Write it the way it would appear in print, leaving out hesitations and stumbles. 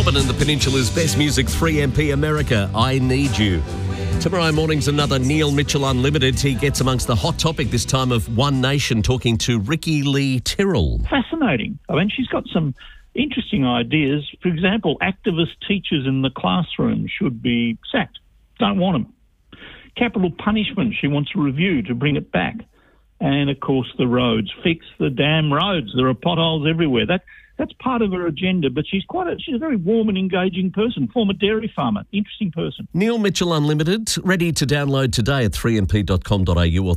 Melbourne and the Peninsula's best music, 3MP America, I Need You. Tomorrow morning's another Neil Mitchell Unlimited. He gets amongst the hot topic this time of One Nation, talking to Rikki-Lee Tyrrell. Fascinating. I mean, she's got some interesting ideas. For example, activist teachers in the classroom should be sacked. Don't want them. Capital punishment, she wants a review to bring it back. And, of course, the roads. Fix the damn roads. There are potholes everywhere. That's part of her agenda, but she's a very warm and engaging person, former dairy farmer, interesting person. Neil Mitchell Unlimited, ready to download today at 3mp.com.au or